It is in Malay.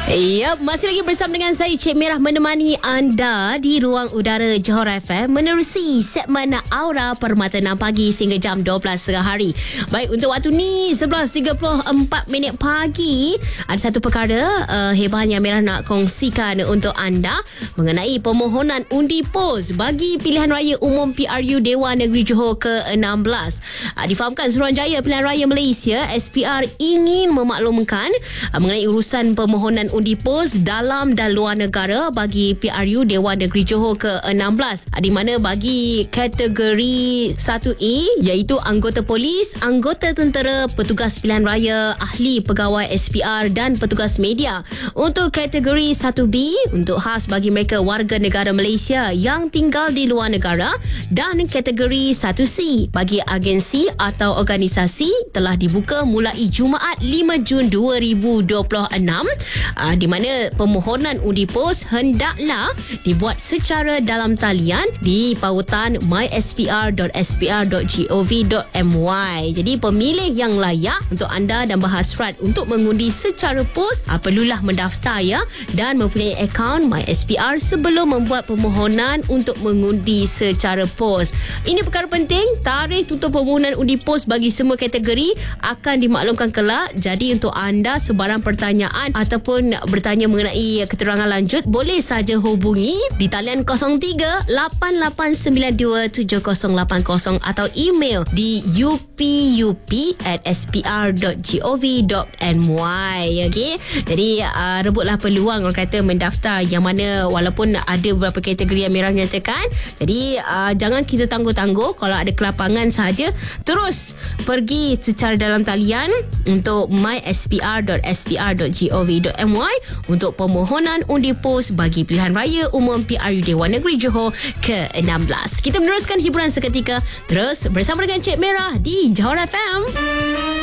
Yap, masih lagi bersama dengan saya Cik Merah menemani anda di ruang udara Johor FM menerusi segmen Aura Permata 6 pagi sehingga jam 12 tengah hari. Baik, untuk waktu ni 11.34 pagi, ada satu perkara hebat yang Merah nak kongsikan untuk anda mengenai permohonan undi pos bagi pilihan raya umum PRU Dewan Negeri Johor ke-16. Difahamkan Suruhanjaya Pilihan Raya Malaysia SPR ingin memaklumkan mengenai urusan permohonan undi pos dalam dan luar negara bagi PRU Dewan Negeri Johor ke-16, di mana bagi kategori 1A iaitu anggota polis, anggota tentera, petugas pilihan raya, ahli pegawai SPR dan petugas media. Untuk kategori 1B untuk khas bagi mereka warga negara Malaysia yang tinggal di luar negara, dan kategori 1C bagi agensi atau organisasi telah dibuka mulai Jumaat 5 Jun 2026, di mana permohonan undi pos hendaklah dibuat secara dalam talian di pautan myspr.spr.gov.my. Jadi pemilih yang layak untuk anda dan berhasrat untuk mengundi secara pos perlulah mendaftar dan mempunyai akaun MySPR sebelum membuat permohonan untuk mengundi secara pos. Ini perkara penting. Tarikh tutup permohonan undi pos bagi semua kategori akan dimaklumkan kelak. Jadi untuk anda sebarang pertanyaan ataupun bertanya mengenai keterangan lanjut, boleh saja hubungi di talian 03-8892-7080 atau email di upup@spr.gov.my. Okey, jadi rebutlah peluang orang kata mendaftar, yang mana walaupun ada beberapa kategori yang Merah nyatakan. Jadi jangan kita tangguh-tangguh. Kalau ada kelapangan sahaja, terus pergi secara dalam talian untuk myspr.spr.gov.my untuk permohonan undi pos bagi pilihan raya umum PRU Dewan Negeri Johor ke-16. Kita meneruskan hiburan seketika terus bersama dengan Cik Merah di Johor FM.